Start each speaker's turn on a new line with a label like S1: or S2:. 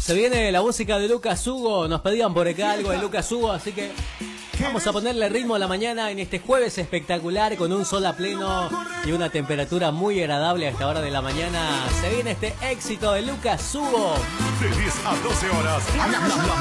S1: Se viene la música de Lucas Hugo. Nos pedían por acá algo de Lucas Hugo, así que vamos a ponerle ritmo a la mañana en este jueves espectacular con un sol a pleno y una temperatura muy agradable a esta hora de la mañana. Se viene este éxito de Lucas Hugo.
S2: De 10 a 12 horas, la